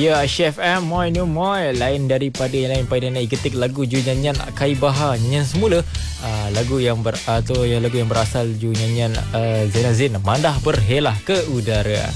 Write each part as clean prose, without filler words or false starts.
Ya, Chef M, moi no moi. Lain daripada yang lain pada nak ketik lagu ju nyanyian Kai Bahar. Nyanyian semula lagu yang lagu yang berasal ju nyanyian Zainal Zain, Mandah Berhelah ke Udara.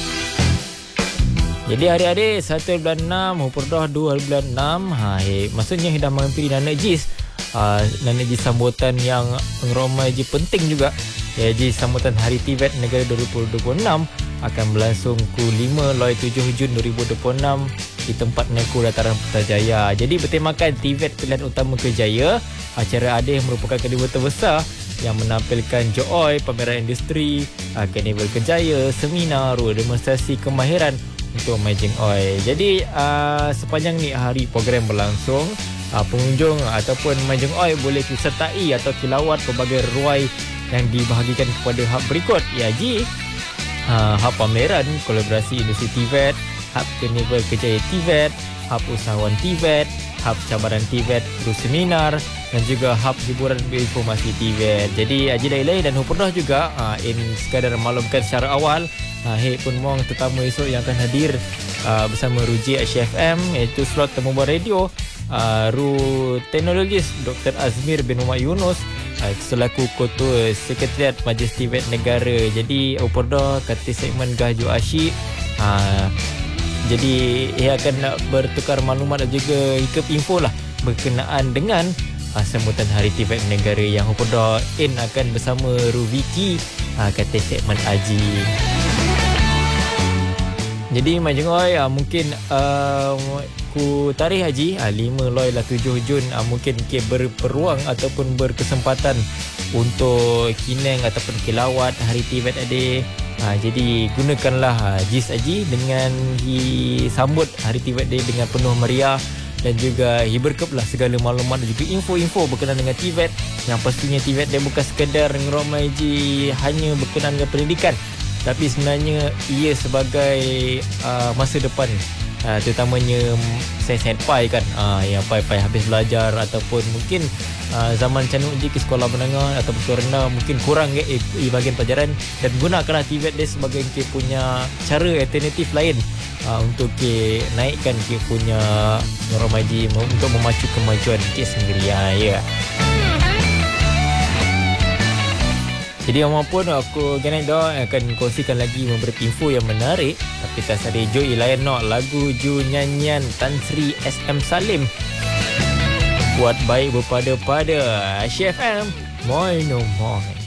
Jadi adik-adik 1 bulan 6 Hupurdah 2 bulan 6 maksudnya dah menghampiri Nana Jis. Nana Jis sambutan yang ramai je penting juga. Jadi sambutan Hari TVET Negara 2026 akan berlangsung ku 5 loi 7 Jun 2026 di tempat Neko Dataran Putrajaya. Jadi bertemakan TVET Pilihan Utama Kerjaya. Acara ADIH merupakan kedua terbesar yang menampilkan Joy, pameran industri, karnival kerjaya, seminar, demonstrasi kemahiran untuk Majeng Oi. Jadi sepanjang ni hari program berlangsung, pengunjung ataupun Majeng Oi boleh sertai atau kilawat pelbagai ruai yang dibahagikan kepada hub berikut, iaitu hub pameran kolaborasi industri TVET, hub karnival kerjaya TVET, hub usahawan TVET, hub cabaran TVET, guru seminar dan juga hub hiburan informasi TVET. Jadi Haji Lailai dan Hupurdah juga sekadar maklumkan secara awal pun mong tetamu esok yang akan hadir bersama Ruji HFM, iaitu slot temu radio teknologis Dr. Azmir bin Umar Yunus selaku Ketua Sekretariat Majlis TVET Negara. Jadi Hupurdah kata segmen Gahju Asyik. Jadi ia akan bertukar maklumat dan juga hikap info lah berkenaan dengan sambutan Hari TVET Negara yang Hupurdah akan bersama Ruviki kata segmen Aji. Jadi Majeng Oi mungkin ku tarikh Haji 5 loi lah 7 Jun mungkin berperuang ataupun berkesempatan untuk kineng ataupun kilawat Hari TVET adik. Jadi gunakanlah JIS Haji dengan sambut Hari TVET Day dengan penuh meriah dan juga berkeplah segala maklumat dan juga info-info berkenaan dengan TVET, yang pastinya TVET Day bukan sekadar ngeromai je hanya berkenaan dengan pendidikan, tapi sebenarnya ia sebagai masa depan, terutamanya senpai kan, yang pai habis belajar ataupun mungkin zaman canuk je ke sekolah menengah ataupun sekolah rendah mungkin kurang bahagian pelajaran, dan gunakanlah TVET dia sebagai punya cara alternatif lain untuk naikkan punya normaji untuk memacu kemajuan sendiri. Ya. Jadi apapun aku akan kongsikan lagi beberapa info yang menarik, tapi tak ada Joy lain lagu ju nyanyian Tan Sri SM Salim buat baik berpada-pada. HFM, moi no moi.